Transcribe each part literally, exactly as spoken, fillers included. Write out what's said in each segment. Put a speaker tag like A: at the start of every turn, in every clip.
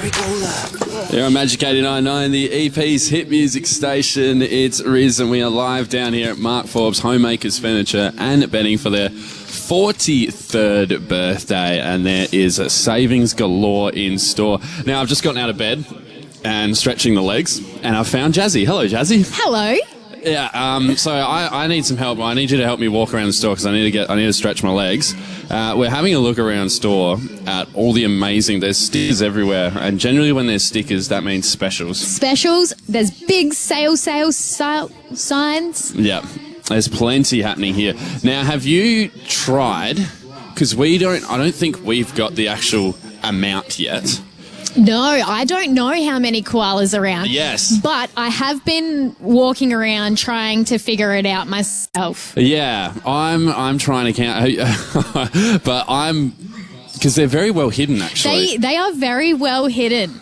A: Here on Magic eighty-nine point nine, the E P's hit music station. It's Riz, and we are live down here at Mark Forbes Homemakers Furniture and Bedding for their forty-third birthday, and there is a savings galore in store. Now, I've just gotten out of bed and stretching the legs, and I've found Jazzy. Hello, Jazzy.
B: Hello.
A: Yeah, um, so I, I need some help. I need you to help me walk around the store because I need to get I need to stretch my legs. Uh, we're having a look around store at all the amazing. There's stickers everywhere, and generally when there's stickers, that means specials.
B: Specials. There's big sale, sale, sale signs.
A: Yeah, there's plenty happening here. Now, have you tried? Because we don't. I don't think we've got the actual amount yet.
B: No, I don't know how many koalas are around.
A: Yes.
B: But I have been walking around trying to figure it out myself.
A: Yeah, I'm I'm trying to count, but I'm because they're very well hidden actually.
B: They they are very well hidden.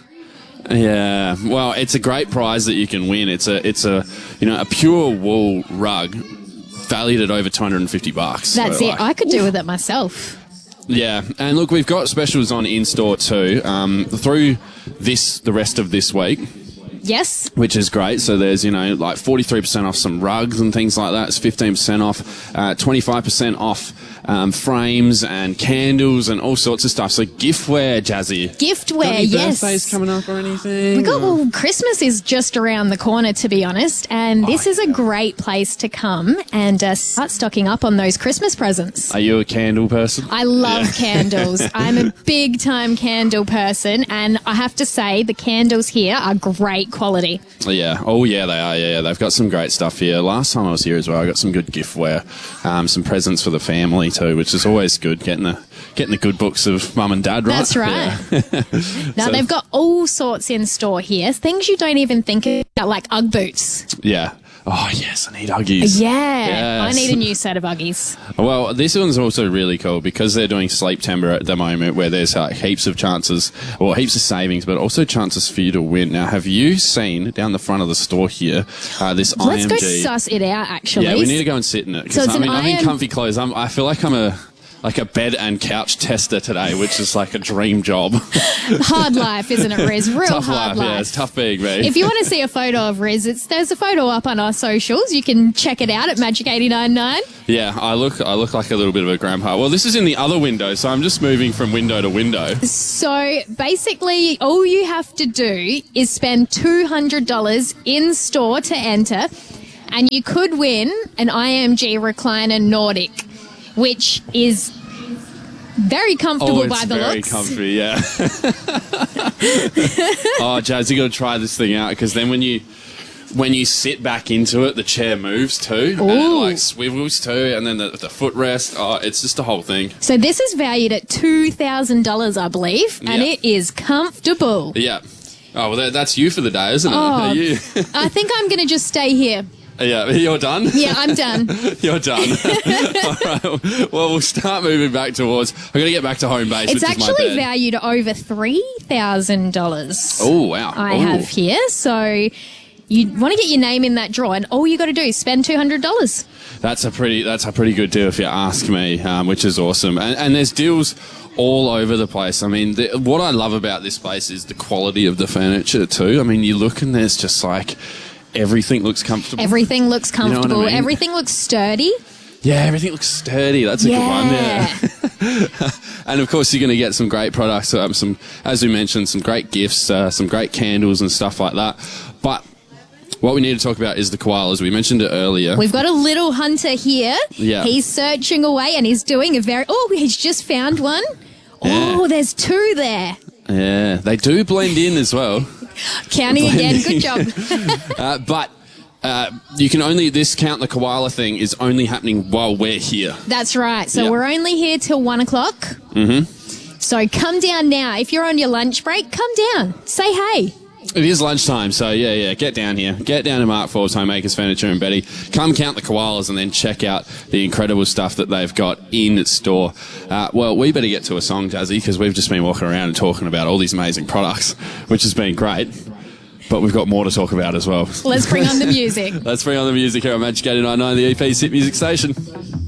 A: Yeah, well, it's a great prize that you can win. It's a it's a you know a pure wool rug valued at over two hundred and fifty bucks.
B: That's
A: so
B: it.
A: like,
B: I could do with it myself.
A: Yeah, and look, we've got specials on in-store too, um, through this, the rest of this week.
B: Yes.
A: Which is great. So there's, you know, like forty-three percent off some rugs and things like that. It's fifteen percent off, uh, twenty-five percent off um, frames and candles and all sorts of stuff. So giftware, Jazzy.
B: Giftware,
A: got any
B: yes.
A: birthdays coming up or anything?
B: We got, well, Christmas is just around the corner, to be honest, and this
A: Oh,
B: is a great place to come and uh, start stocking up on those Christmas presents.
A: Are you a candle person?
B: I love candles. I'm a big time candle person, and I have to say the candles here are great quality.
A: Yeah. Oh, yeah, they are. Yeah, yeah. They've got some great stuff here. Last time I was here as well, I got some good giftware, um, some presents for the family too, which is always good, getting the getting the good books of mum and dad, right?
B: That's right.
A: Yeah.
B: Now,
A: So-
B: they've got all sorts in store here, things you don't even think about, like Ugg boots.
A: Yeah. Oh, yes, I need Uggies.
B: Yeah, I
A: Yes.
B: need a new set of Uggies.
A: Well, this one's also really cool because they're doing Sleep Timber at the moment where there's uh, heaps of chances, or heaps of savings, but also chances for you to win. Now, have you seen down the front of the store here uh, this
B: Let's
A: I M G?
B: go suss it out, actually.
A: Yeah, we need to go and sit in it. 'cause
B: So it's
A: I
B: an
A: mean, I'm
B: I
A: in
B: M
A: comfy clothes. I'm, I feel like I'm a like a bed and couch tester today, which is like a dream job.
B: Hard life, isn't it, Riz? Real
A: Tough
B: hard
A: life,
B: life.
A: yeah. It's tough being me.
B: If you want to see a photo of Riz, it's, there's a photo up on our socials. You can check it out at Magic eighty-nine point nine.
A: Yeah, I look I look like a little bit of a grandpa. Well, this is in the other window, so I'm just moving from window to window.
B: So basically, all you have to do is spend two hundred dollars in store to enter, and you could win an I M G Recliner Nordic, which is very comfortable
A: Oh, it's
B: by the
A: very
B: looks.
A: comfy, yeah. Oh, Jazz, you got to try this thing out because then when you when you sit back into it, the chair moves too, and it
B: Ooh.
A: like swivels too, and then the, the footrest. Oh, it's just a whole thing.
B: So this is valued at two thousand dollars, I believe, and
A: Yeah.
B: it is comfortable.
A: Yeah. Oh, well, that, that's you for the day, isn't it?
B: Oh.
A: Are you?
B: I think I'm going to just stay here.
A: Yeah, you're done?
B: Yeah, I'm done.
A: You're done. All right. Well, we'll start moving back towards... I've got to get back to home base,
B: It's
A: which is my
B: actually
A: bed.
B: valued at over three thousand dollars.
A: Oh, wow.
B: I
A: Ooh.
B: have here. So you want to get your name in that draw, and all you got to do is spend two hundred dollars.
A: That's a pretty that's a pretty good deal if you ask me, um, which is awesome. And, and there's deals all over the place. I mean, the, what I love about this place is the quality of the furniture too. I mean, you look and there's just like everything looks comfortable.
B: Everything looks
A: know what I
B: comfortable.
A: mean?
B: Everything looks sturdy.
A: Yeah, everything looks sturdy. That's a good one. Yeah. And of course, you're going to get some great products. Um, some, as we mentioned, some great gifts, uh, some great candles and stuff like that. But what we need to talk about is the koalas. We mentioned it earlier.
B: We've got a little hunter here.
A: Yeah.
B: He's searching away, and he's doing a very... Oh, he's just found one.
A: Yeah.
B: Oh, there's two there.
A: Yeah, they do blend in as well.
B: Counting again. Good job.
A: Uh, but uh, you can only discount the koala thing is only happening while we're here.
B: That's right. So
A: Yeah.
B: we're only here till one o'clock.
A: Mm-hmm.
B: So come down now. If you're on your lunch break, come down. Say hey.
A: It is lunchtime, so yeah, yeah, get down here. Get down to Mark Forbes Homemakers Furniture and Betty. Come count the koalas and then check out the incredible stuff that they've got in store. Uh, well, we better get to a song, Jazzy, because we've just been walking around and talking about all these amazing products, which has been great. But we've got more to talk about as well.
B: Let's bring on the music.
A: Let's bring on the music here on Magic eighty-nine point nine, the E P's Hit Music Station.